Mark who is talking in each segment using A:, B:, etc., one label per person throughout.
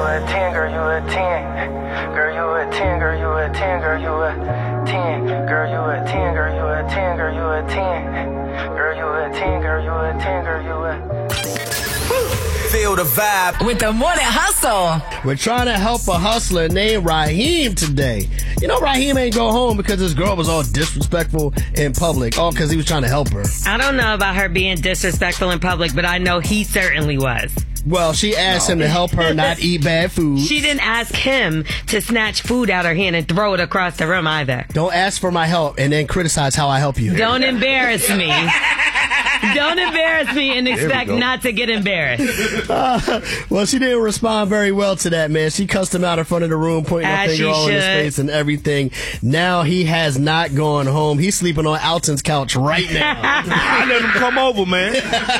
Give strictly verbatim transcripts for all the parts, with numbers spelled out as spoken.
A: a ten, girl, you a ten. Girl, you a ten, girl, you a ten, girl, you a ten. Girl, you a ten, girl, you a ten, girl, you a ten. Girl, you a ten, girl, you a ten, girl, you a
B: Feel the vibe
C: with the Morning Hustle.
D: We're trying to help a hustler named Raheem today. You know, Raheem ain't go home because his girl was all disrespectful in public, all because he was trying to help her.
E: I don't know about her being disrespectful in public, but I know he certainly was.
D: Well, she asked him to help her not eat bad food.
E: She didn't ask him to snatch food out her hand and throw it across the room either.
D: Don't ask for my help and then criticize how I help you.
E: Don't embarrass me. Don't embarrass me and expect not to get embarrassed.
D: Uh, well, she didn't respond very well to that, man. She cussed him out in front of the room, pointing her
E: As
D: finger
E: she
D: all in his
E: should.
D: face and everything. Now he has not gone home. He's sleeping on Alton's couch right now.
F: I let him come over, man.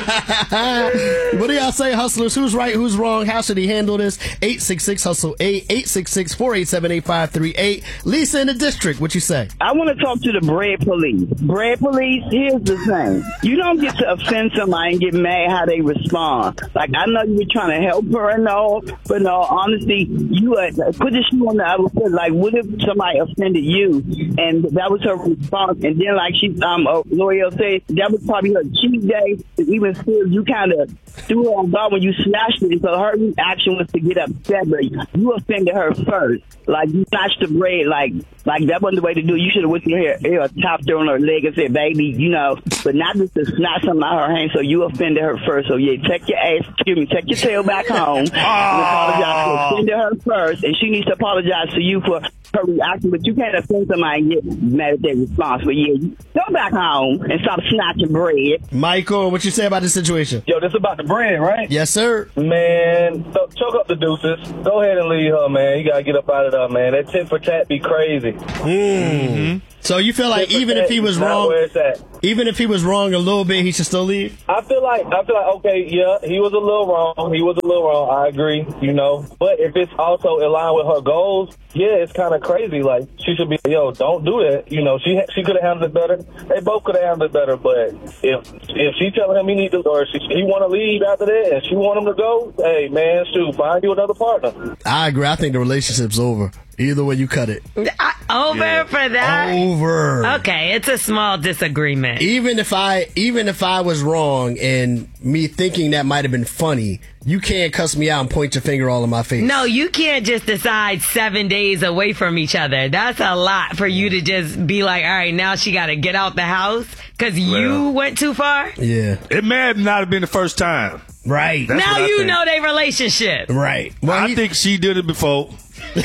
D: What do y'all say, hustlers? Who's right? Who's wrong? How should he handle this? eight six six hustle eight, eight six six, four eight seven, eight five three eight. Lisa in the district, what you say?
G: I want to talk to the bread police. Bread police, here's the thing. You don't get to offend somebody and get mad how they respond. Like, I know you were trying to help her and all, but no, honestly, you uh, put the shoe on the other foot. Like, what if somebody offended you? And that was her response. And then, like she, um, uh, L'Oreal said, that was probably her cheat day. Even still, you kind of threw her on guard when you snatched it. So her reaction was to get upset, but you offended her first. Like, you snatched the bread, like, like that wasn't the way to do it. You should have went to her, her tapped her on her leg and said, baby, you know, but not just to snatch something out of her hand. So you offended her first. So yeah, take your ass, excuse me, take your tail back home and apologize for offending her first. And she needs to apologize to you for her reaction, but you can't offend somebody and get mad at their response. But yeah, go back home and stop snatching bread.
D: Michael, what you say about this situation?
H: Yo, this about the bread, right?
D: Yes, sir.
H: Man, so, choke up the deuces. Go ahead and leave her, man. You gotta get up out of there, man. That tit for tat be crazy.
D: Mm-hmm. So you feel like
H: Tit for
D: even
H: tat
D: if he was
H: is not
D: wrong,
H: where it's at.
D: even if he was wrong a little bit, he should still leave?
H: I feel like I feel like okay, yeah, he was a little wrong. He was a little wrong. I agree, you know. But if it's also in line with her goals, yeah, it's kind of crazy. Like she should be, yo, don't do that. You know, she she could have handled it better. They both could have handled it better. But if if she telling him he need to, or she, he want to leave after that, and she want him to go, hey man, shoot, find you another partner.
D: I agree. I think the relationship's over. Either way you cut it.
E: I, over yeah. for that?
D: Over.
E: Okay, it's a small disagreement.
D: Even if I even if I was wrong and me thinking that might have been funny, you can't cuss me out and point your finger all in my face.
E: No, you can't just decide seven days away from each other. That's a lot for you to just be like, all right, now she got to get out the house because well, you went too far?
D: Yeah.
F: It may have not have been the first time.
D: Right.
E: That's now you know their relationship.
D: Right.
F: Well, I he, think she did it before.
D: right,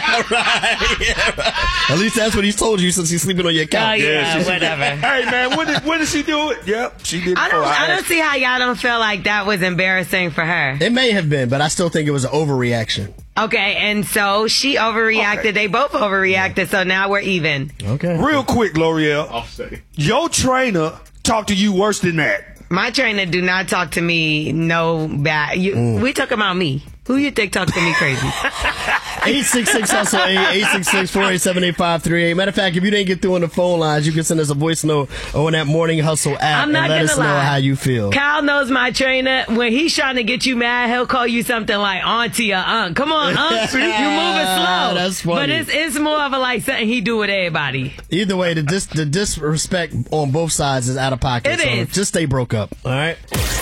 D: yeah, right. At least that's what he's told you since he's sleeping on your couch.
E: Oh, yeah,
F: yeah
E: whatever.
F: Hey, man, when did, when did she do it? Yep, she did it
E: I don't,
F: I,
E: I don't see how y'all don't feel like that was embarrassing for her.
D: It may have been, but I still think it was an overreaction.
E: Okay, and so she overreacted. Okay. They both overreacted, yeah. So now we're even.
D: Okay.
F: Real quick, L'Oreal. I'll say. Your trainer talked to you worse than that.
E: My trainer do not talk to me no bad. You, mm. We talk about me. Who you think talks to me crazy?
D: eight six six hustle eight, eight six six, four eight seven, eight five three eight. Matter of fact, if you didn't get through on the phone lines, you can send us a voice note on that Morning Hustle app
E: I'm not
D: and let
E: gonna
D: us
E: lie.
D: know how you feel.
E: Kyle knows my trainer. When he's trying to get you mad, he'll call you something like auntie or aunt. Come on, aunt. You moving slow.
D: That's funny.
E: But it's, it's more of a like something he do with everybody.
D: Either way, the, dis- the disrespect on both sides is out of pocket.
E: It
D: so
E: is.
D: Just stay broke up. All right?